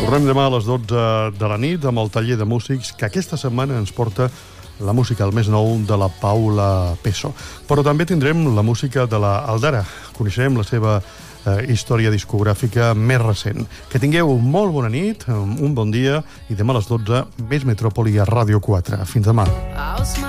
Tornem demà a les 12 de la nit amb el taller de músics que aquesta setmana ens porta la música, el més nou, de la Paula Peso. Però també tindrem la música de la Aldara. Coneixerem la seva història discogràfica més recent. Que tingueu molt bona nit, un bon dia, i demà a les 12, més Metròpoli a Ràdio 4. Fins demà.